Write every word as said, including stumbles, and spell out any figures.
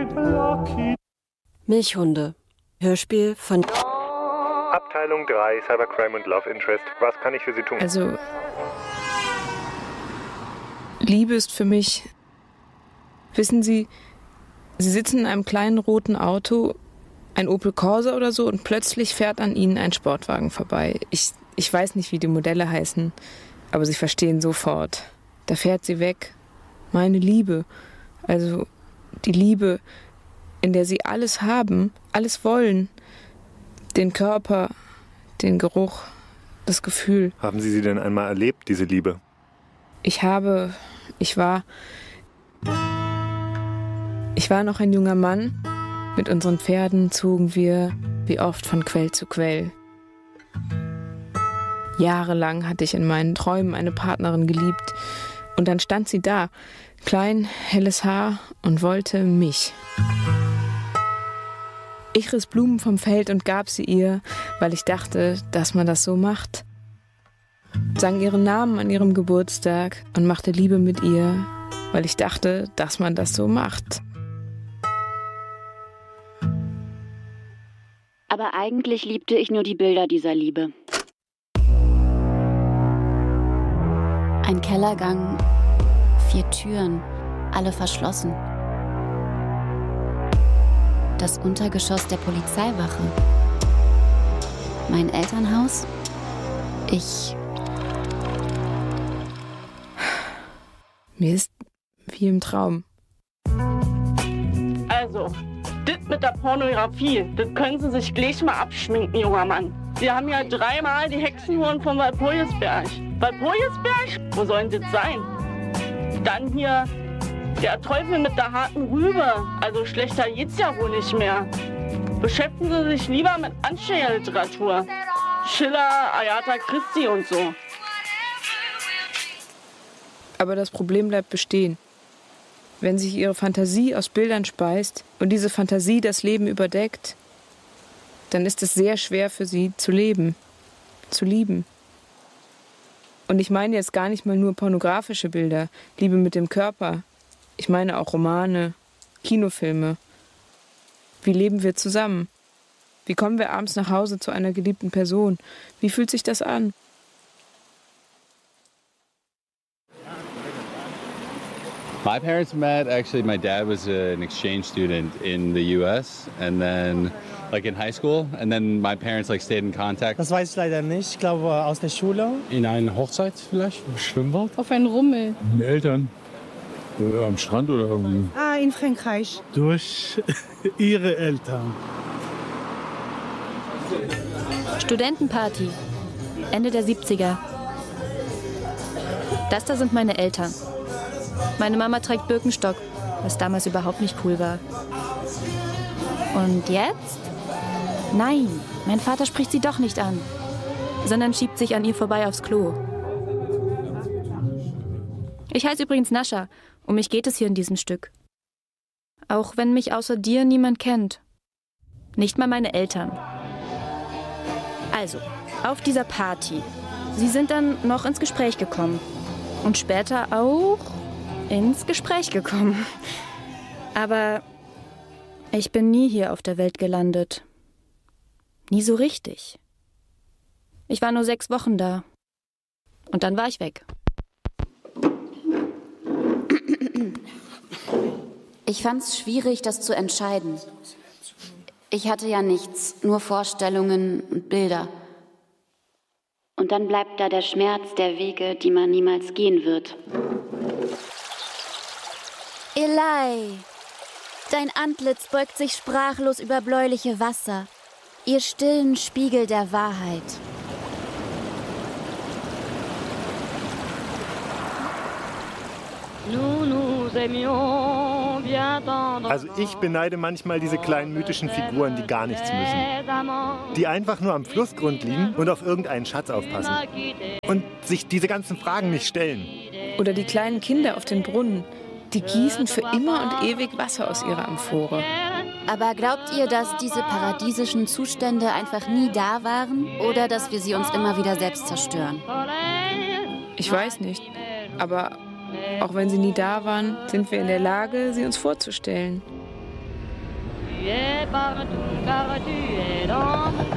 Milchhunde. Hörspiel von Abteilung drei, Cybercrime und Love Interest. Was kann ich für Sie tun? Also, Liebe ist für mich, wissen Sie, Sie sitzen in einem kleinen roten Auto, ein Opel Corsa oder so, und plötzlich fährt an Ihnen ein Sportwagen vorbei. Ich, ich weiß nicht, wie die Modelle heißen, aber Sie verstehen sofort. Da fährt sie weg. Meine Liebe, also die Liebe, in der Sie alles haben, alles wollen. Den Körper, den Geruch, das Gefühl. Haben Sie sie denn einmal erlebt, diese Liebe? Ich habe, ich war, ich war noch ein junger Mann. Mit unseren Pferden zogen wir wie oft von Quell zu Quell. Jahrelang hatte ich in meinen Träumen eine Partnerin geliebt. Und dann stand sie da, klein, helles Haar und wollte mich. Ich riss Blumen vom Feld und gab sie ihr, weil ich dachte, dass man das so macht. Sang ihren Namen an ihrem Geburtstag und machte Liebe mit ihr, weil ich dachte, dass man das so macht. Aber eigentlich liebte ich nur die Bilder dieser Liebe. Ein Kellergang, vier Türen, alle verschlossen. Das Untergeschoss der Polizeiwache. Mein Elternhaus. Ich. Mir ist wie im Traum. Also, das mit der Pornografie, das können Sie sich gleich mal abschminken, junger Mann. Sie haben ja dreimal die Hexenhuren von Walpurgisberg. Walpurgisberg? Wo sollen das sein? Dann hier der Teufel mit der harten Rübe. Also schlechter geht's ja wohl nicht mehr. Beschäftigen Sie sich lieber mit Ansteigerliteratur. Schiller, Agatha Christie und so. Aber das Problem bleibt bestehen. Wenn sich Ihre Fantasie aus Bildern speist und diese Fantasie das Leben überdeckt, dann ist es sehr schwer für Sie zu leben, zu lieben. Und ich meine jetzt gar nicht mal nur pornografische Bilder, Liebe mit dem Körper. Ich meine auch Romane, Kinofilme. Wie leben wir zusammen? Wie kommen wir abends nach Hause zu einer geliebten Person? Wie fühlt sich das an? My parents met, actually my dad was a, an exchange student in the U S and then like in high school and then my parents like stayed in contact. Das weiß ich leider nicht, ich glaube aus der Schule. In einer Hochzeit vielleicht, im Schwimmbad. Auf einen Rummel. Mit Eltern. Oder am Strand oder irgendwie. Ah, in Frankreich. Durch ihre Eltern. Studentenparty. Ende der siebziger. Das da sind meine Eltern. Meine Mama trägt Birkenstock, was damals überhaupt nicht cool war. Und jetzt? Nein, mein Vater spricht sie doch nicht an, sondern schiebt sich an ihr vorbei aufs Klo. Ich heiße übrigens Nascha. Um mich geht es hier in diesem Stück. Auch wenn mich außer dir niemand kennt. Nicht mal meine Eltern. Also, auf dieser Party. Sie sind dann noch ins Gespräch gekommen. Und später auch ins Gespräch gekommen. Aber ich bin nie hier auf der Welt gelandet. Nie so richtig. Ich war nur sechs Wochen da. Und dann war ich weg. Ich fand's schwierig, das zu entscheiden. Ich hatte ja nichts, nur Vorstellungen und Bilder. Und dann bleibt da der Schmerz der Wege, die man niemals gehen wird. Eli, dein Antlitz beugt sich sprachlos über bläuliche Wasser, ihr stillen Spiegel der Wahrheit. Also ich beneide manchmal diese kleinen mythischen Figuren, die gar nichts müssen. Die einfach nur am Flussgrund liegen und auf irgendeinen Schatz aufpassen. Und sich diese ganzen Fragen nicht stellen. Oder die kleinen Kinder auf den Brunnen. Die gießen für immer und ewig Wasser aus ihrer Amphore. Aber glaubt ihr, dass diese paradiesischen Zustände einfach nie da waren? Oder dass wir sie uns immer wieder selbst zerstören? Ich weiß nicht. Aber auch wenn sie nie da waren, sind wir in der Lage, sie uns vorzustellen. partout car tu es dans mon